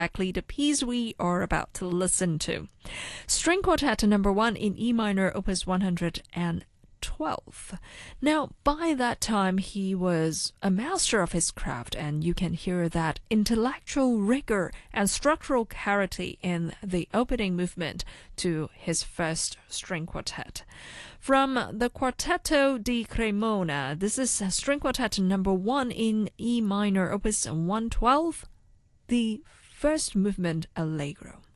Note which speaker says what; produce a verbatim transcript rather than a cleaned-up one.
Speaker 1: exactly the piece we are about to listen to. String Quartet number one in E minor, opus one hundred twelve. Now, by that time, he was a master of his craft, and you can hear that intellectual rigor and structural clarity in the opening movement to his first string quartet. From the Quartetto di Cremona, this is string quartet number one in E minor, opus one twelve, the first movement Allegro.